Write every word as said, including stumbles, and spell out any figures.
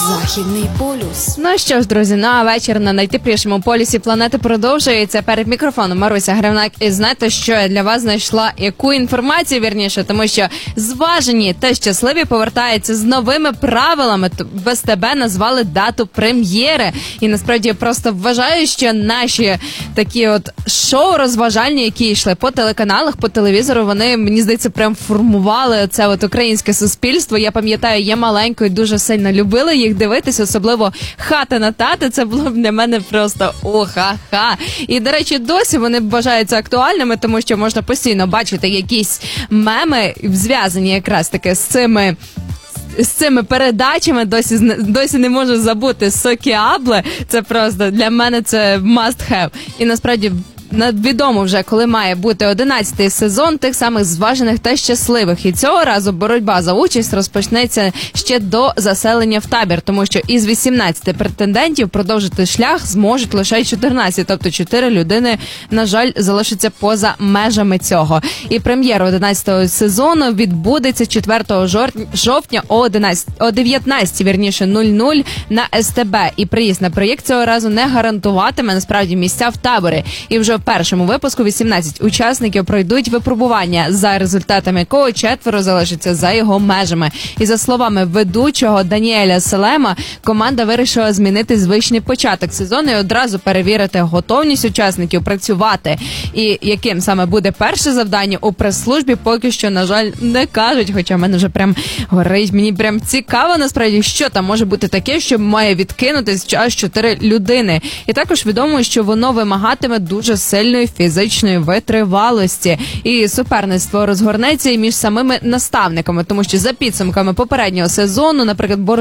Західний полюс. Ну що ж, друзі, ну а вечір на найтеплішому полюсі планети продовжується. Перед мікрофоном Маруся Гривнак. І знаєте, що я для вас знайшла? Яку інформацію, вірніше? Тому що зважені та щасливі повертаються з новими правилами. Без тебе назвали дату прем'єри. І насправді я просто вважаю, що наші такі от шоу розважальні, які йшли по телеканалах, по телевізору, вони, мені здається, прям формували це от українське суспільство. Я пам'ятаю, я маленькою дуже сильно любила їх дивитися, особливо «Хата на тата», це було б для мене просто о-ха-ха. І, до речі, досі вони вважаються актуальними, тому що можна постійно бачити якісь меми, зв'язані якраз таки з цими з цими передачами. Досі, досі не можу забути «Сокіабле». Це просто, для мене це must have. І насправді відомо вже, коли має бути одинадцятий сезон тих самих зважених та щасливих. І цього разу боротьба за участь розпочнеться ще до заселення в табір, тому що із вісімнадцяти претендентів продовжити шлях зможуть лише чотирнадцять, тобто чотири людини, на жаль, залишаться поза межами цього. І прем'єра одинадцятого сезону відбудеться четвертого жовтня о дев'ятнадцятій, вірніше, нуль нуль на ес те бе. І приїзд на проєкт цього разу не гарантуватиме насправді місця в таборі. І вже в першому випуску вісімнадцять учасників пройдуть випробування, за результатами якого четверо залишаться за його межами. І за словами ведучого Даніеля Селема, команда вирішила змінити звичний початок сезону і одразу перевірити готовність учасників працювати. І яким саме буде перше завдання у прес-службі, поки що, на жаль, не кажуть, хоча в мене вже прям горить. Мені прям цікаво, насправді, що там може бути таке, що має відкинутись аж чотири людини. І також відомо, що воно вимагатиме дуже сильної фізичної витривалості. І суперництво розгорнеться і між самими наставниками, тому що за підсумками попереднього сезону, наприклад,